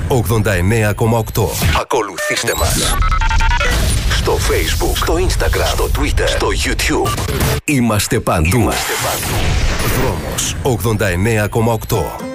89,8. Ακολουθήστε μας στο Facebook, στο Instagram, στο Twitter, στο YouTube. Είμαστε παντού. Δρόμος 89,8.